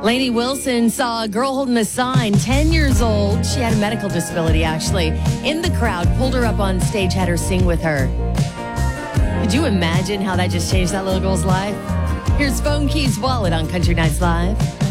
Lainey Wilson saw a girl holding a sign, 10 years old. She had a medical disability, actually. In the crowd, pulled her up on stage, had her sing with her. Could you imagine how that just changed that little girl's life? Here's Phone Keys Wallet on Country Nights Live.